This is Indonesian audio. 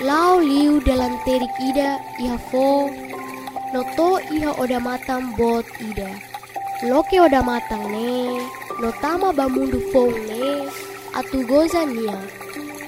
Lau liu dalam terik ida iha fo, no to iha oda matang bot ida. Loke oda matang ne, no tama bamundu fong ne, atu goza nia.